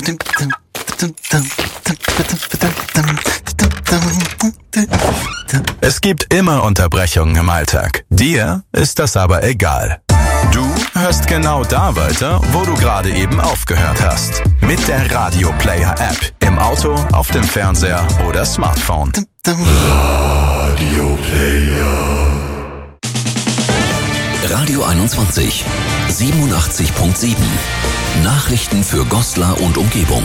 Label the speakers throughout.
Speaker 1: Es gibt immer Unterbrechungen im Alltag. Dir ist das aber egal. Du hörst genau da weiter, wo du gerade eben aufgehört hast. Mit der Radio Player App. Im Auto, auf dem Fernseher oder Smartphone.
Speaker 2: Radio Player.
Speaker 3: Radio 21, 87.7. Nachrichten für Goslar und Umgebung.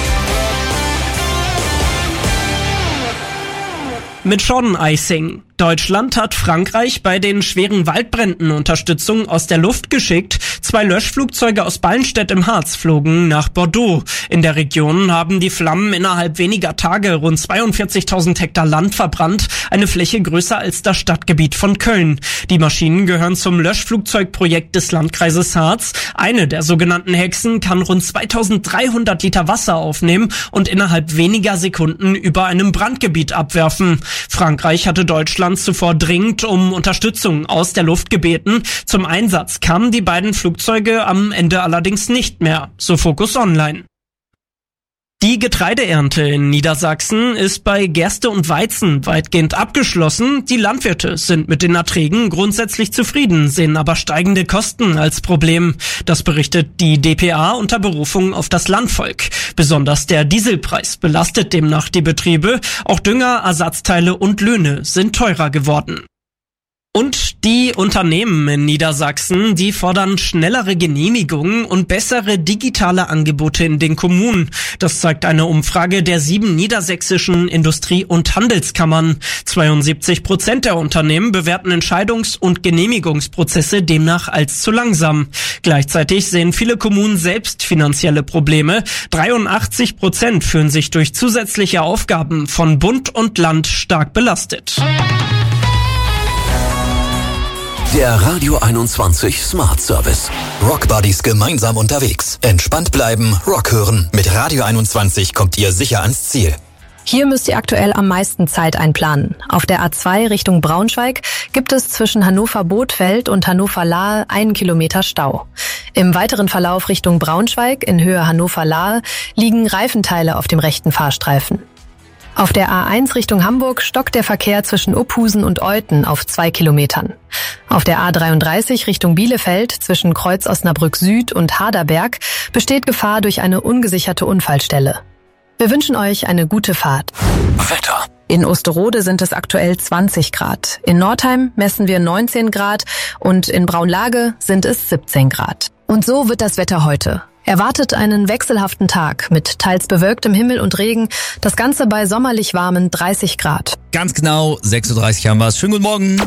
Speaker 4: Mit Sean Icing. Deutschland hat Frankreich bei den schweren Waldbränden Unterstützung aus der Luft geschickt. 2 Löschflugzeuge aus Ballenstedt im Harz flogen nach Bordeaux. In der Region haben die Flammen innerhalb weniger Tage rund 42.000 Hektar Land verbrannt, eine Fläche größer als das Stadtgebiet von Köln. Die Maschinen gehören zum Löschflugzeugprojekt des Landkreises Harz. Eine der sogenannten Hexen kann rund 2.300 Liter Wasser aufnehmen und innerhalb weniger Sekunden über einem Brandgebiet abwerfen. Frankreich hatte Deutschland zuvor dringend um Unterstützung aus der Luft gebeten. Zum Einsatz kamen die beiden Flugzeuge am Ende allerdings nicht mehr, so Focus Online. Die Getreideernte in Niedersachsen ist bei Gerste und Weizen weitgehend abgeschlossen. Die Landwirte sind mit den Erträgen grundsätzlich zufrieden, sehen aber steigende Kosten als Problem. Das berichtet die dpa unter Berufung auf das Landvolk. Besonders der Dieselpreis belastet demnach die Betriebe. Auch Dünger, Ersatzteile und Löhne sind teurer geworden. Und die Unternehmen in Niedersachsen, die fordern schnellere Genehmigungen und bessere digitale Angebote in den Kommunen. Das zeigt eine Umfrage der 7 niedersächsischen Industrie- und Handelskammern. 72% der Unternehmen bewerten Entscheidungs- und Genehmigungsprozesse demnach als zu langsam. Gleichzeitig sehen viele Kommunen selbst finanzielle Probleme. 83% fühlen sich durch zusätzliche Aufgaben von Bund und Land stark belastet.
Speaker 3: Der Radio 21 Smart Service.
Speaker 5: Rock Buddies gemeinsam unterwegs. Entspannt bleiben, Rock hören. Mit Radio 21 kommt ihr sicher ans Ziel.
Speaker 6: Hier müsst ihr aktuell am meisten Zeit einplanen. Auf der A2 Richtung Braunschweig gibt es zwischen Hannover-Bothfeld und Hannover-Lahe 1 Kilometer Stau. Im weiteren Verlauf Richtung Braunschweig in Höhe Hannover-Lahe liegen Reifenteile auf dem rechten Fahrstreifen. Auf der A1 Richtung Hamburg stockt der Verkehr zwischen Uphusen und Euthen auf 2 Kilometern. Auf der A33 Richtung Bielefeld zwischen Kreuz Osnabrück Süd und Haderberg besteht Gefahr durch eine ungesicherte Unfallstelle. Wir wünschen euch eine gute Fahrt.
Speaker 3: Wetter.
Speaker 6: In Osterode sind es aktuell 20 Grad. In Nordheim messen wir 19 Grad und in Braunlage sind es 17 Grad. Und so wird das Wetter heute. Erwartet einen wechselhaften Tag mit teils bewölktem Himmel und Regen, das Ganze bei sommerlich warmen 30 Grad.
Speaker 7: Ganz genau, 6.30 Uhr haben wir es. Schönen guten Morgen.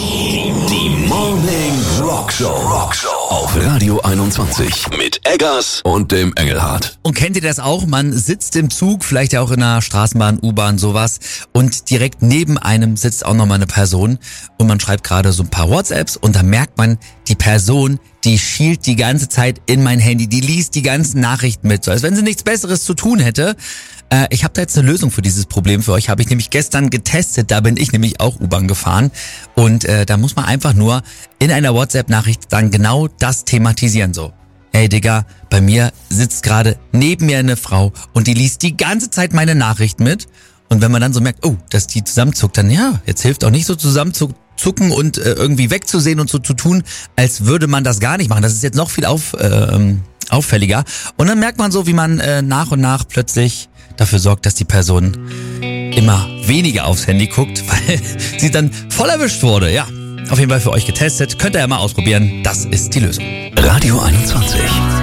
Speaker 3: Die Morning Rock Show auf Radio 21 mit Eggers und dem Engelhardt.
Speaker 7: Und kennt ihr das auch? Man sitzt im Zug, vielleicht ja auch in einer Straßenbahn, U-Bahn, sowas. Und direkt neben einem sitzt auch nochmal eine Person. Und man schreibt gerade so ein paar WhatsApps. Und da merkt man, die Person, die schielt die ganze Zeit in mein Handy. Die liest die ganzen Nachrichten mit. So als wenn sie nichts Besseres zu tun hätte. Ich habe da jetzt eine Lösung für dieses Problem für euch. Habe ich nämlich gestern getestet. Da bin ich nämlich auch U-Bahn gefahren. Und da muss man einfach nur in einer WhatsApp-Nachricht dann genau das thematisieren. So, hey Digga, bei mir sitzt gerade neben mir eine Frau und die liest die ganze Zeit meine Nachricht mit. Und wenn man dann so merkt, oh, dass die zusammenzuckt, dann ja, jetzt hilft auch nicht so zusammenzucken und irgendwie wegzusehen und so zu tun, als würde man das gar nicht machen. Das ist jetzt noch viel auffälliger. Und dann merkt man so, wie man nach und nach plötzlich dafür sorgt, dass die Person immer weniger aufs Handy guckt, weil sie dann voll erwischt wurde. Ja, auf jeden Fall für euch getestet. Könnt ihr ja mal ausprobieren. Das ist die Lösung.
Speaker 3: Radio 21.